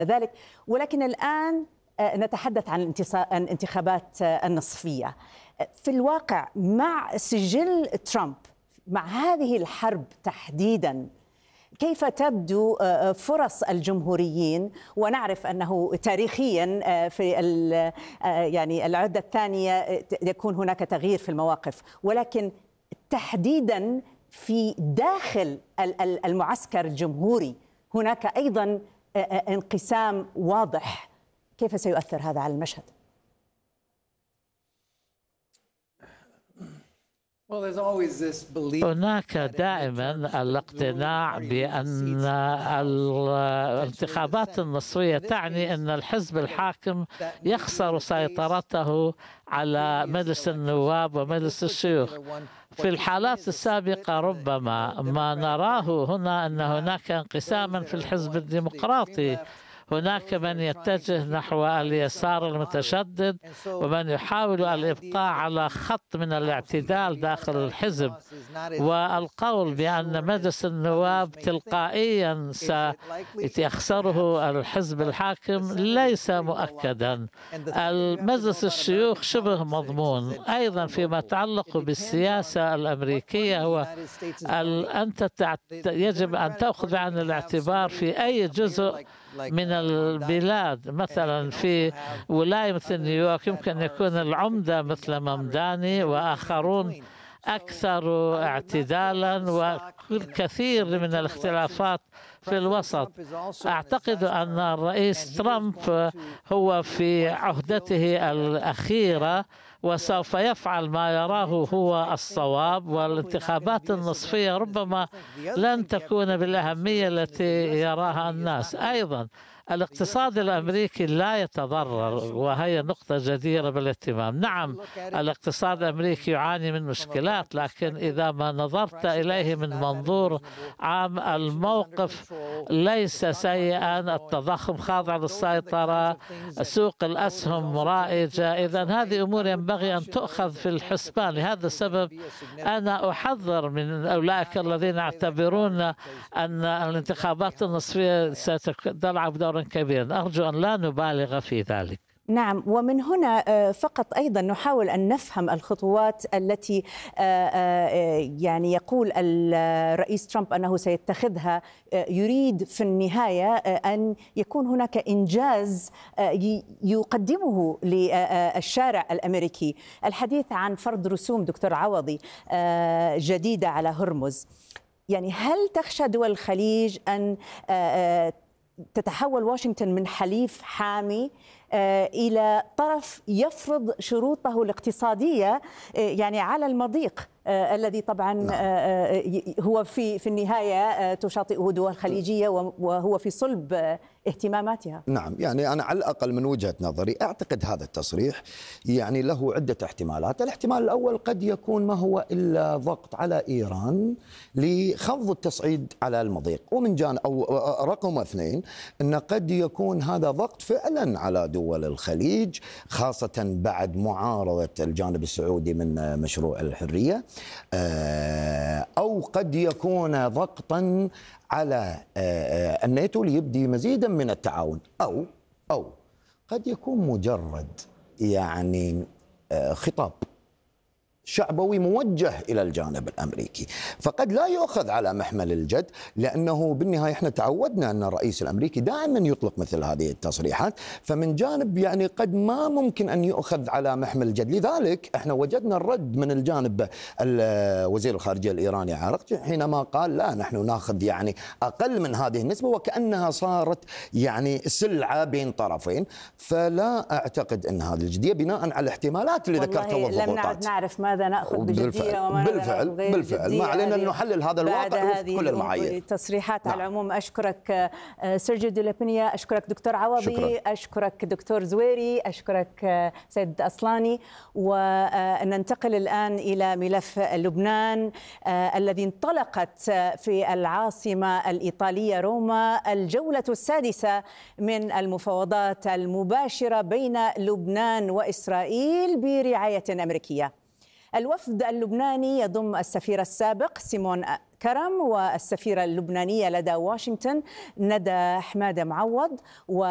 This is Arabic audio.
ذلك. ولكن الآن نتحدث عن الانتخابات النصفية. في الواقع مع سجل ترامب، مع هذه الحرب تحديداً، كيف تبدو فرص الجمهوريين؟ ونعرف أنه تاريخيا في يعني العدة الثانية يكون هناك تغيير في المواقف، ولكن تحديدا في داخل المعسكر الجمهوري هناك أيضا انقسام واضح. كيف سيؤثر هذا على المشهد؟ هناك دائما الاقتناع بأن الانتخابات النصفية تعني أن الحزب الحاكم يخسر سيطرته على مجلس النواب ومجلس الشيوخ. في الحالات السابقة ربما ما نراه هنا أن هناك انقساما في الحزب الديمقراطي، هناك من يتجه نحو اليسار المتشدد ومن يحاول الإبقاء على خط من الاعتدال داخل الحزب، والقول بأن مجلس النواب تلقائيا سيخسره الحزب الحاكم ليس مؤكدا. المجلس الشيوخ شبه مضمون. أيضا فيما يتعلق بالسياسة الأمريكية، هو أنت يجب أن تأخذ بعين الاعتبار في أي جزء من البلاد. مثلا في ولاية مثل نيويورك يمكن أن يكون العمدة مثل ممداني وآخرون أكثر اعتدالا، والكثير من الاختلافات في الوسط. أعتقد أن الرئيس ترامب هو في عهدته الأخيرة وسوف يفعل ما يراه هو الصواب، والانتخابات النصفية ربما لن تكون بالأهمية التي يراها الناس. أيضا الاقتصاد الأمريكي لا يتضرر، وهي نقطة جديرة بالاهتمام. نعم الاقتصاد الأمريكي يعاني من مشكلات، لكن إذا ما نظرت إليه من منظور عام الموقف ليس سيئا. التضخم خاضع للسيطرة، سوق الأسهم رائجة، إذن هذه أمور ينبغي أن تؤخذ في الحسبان. لهذا السبب أنا أحذر من أولئك الذين يعتبرون أن الانتخابات النصفية ستلعب دورا كبيرا. أرجو أن لا نبالغ في ذلك. نعم، ومن هنا فقط أيضا نحاول أن نفهم الخطوات التي يعني يقول الرئيس ترامب أنه سيتخذها. يريد في النهاية أن يكون هناك إنجاز يقدمه للشارع الأمريكي. الحديث عن فرض رسوم دكتور عوضي جديدة على هرمز. يعني هل تخشى دول الخليج أن تتحول واشنطن من حليف حامي إلى طرف يفرض شروطه الاقتصادية يعني على المضيق الذي طبعا هو في النهاية تشاطئه دول خليجية وهو في صلب اهتماماتها؟ نعم، يعني أنا على الأقل من وجهة نظري أعتقد هذا التصريح يعني له عدة احتمالات. الاحتمال الأول قد يكون ما هو إلا ضغط على إيران لخفض التصعيد على المضيق، ومن جانب أو رقم اثنين أن قد يكون هذا ضغط فعلا على دول الخليج، خاصة بعد معارضة الجانب السعودي من مشروع الحرية، أو قد يكون ضغطا على الناتو ليبدي مزيدا من التعاون، أو قد يكون مجرد يعني خطاب شعبوي موجه إلى الجانب الأمريكي، فقد لا يؤخذ على محمل الجد، لأنه بالنهاية احنا تعودنا أن الرئيس الأمريكي دائما يطلق مثل هذه التصريحات، فمن جانب يعني قد ما ممكن أن يؤخذ على محمل الجد. لذلك احنا وجدنا الرد من الجانب وزير الخارجية الإيراني عراقجي حينما قال لا، نحن ناخذ يعني أقل من هذه النسبة، وكأنها صارت يعني سلعة بين طرفين. فلا أعتقد أن هذه الجدية بناء على الاحتمالات اللي ذكرتها والضغوطات. لم نعرف ماذا نأخذ بجدية وما بالفعل ما علينا أن نحلل هذا الواقع وفق كل المعايير. التصريحات على العموم. أشكرك سيرجيو دي لا بينيا، أشكرك دكتور عوضي، شكرا. أشكرك دكتور زويري، أشكرك سيد أصلاني. وننتقل الآن إلى ملف لبنان الذي انطلقت في العاصمة الإيطالية روما الجولة السادسة من المفاوضات المباشرة بين لبنان وإسرائيل برعاية أمريكية. الوفد اللبناني يضم السفير السابق سيمون كرم والسفيرة اللبنانية لدى واشنطن ندى حمادة معوض